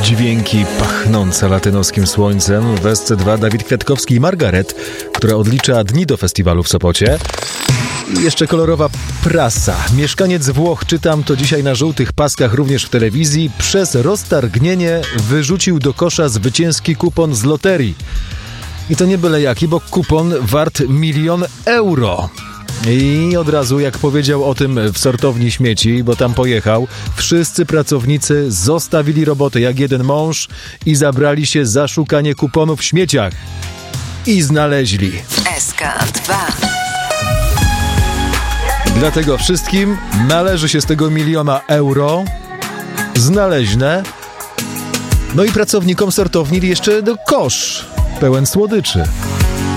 dźwięki pachnące latynoskim słońcem. W SC2 Dawid Kwiatkowski i Margaret, która odlicza dni do festiwalu w Sopocie. I jeszcze kolorowa prasa. Mieszkaniec Włoch, czytam to dzisiaj na żółtych paskach również w telewizji, przez roztargnienie wyrzucił do kosza zwycięski kupon z loterii. I to nie byle jaki, bo kupon wart 1 000 000 euro. I od razu, jak powiedział o tym w sortowni śmieci, bo tam pojechał, wszyscy pracownicy zostawili robotę jak jeden mąż i zabrali się za szukanie kuponów w śmieciach. I znaleźli. SK2. Dlatego wszystkim należy się z tego 1 000 000 euro znaleźne. No i pracownikom sortowni jeszcze kosz pełen słodyczy.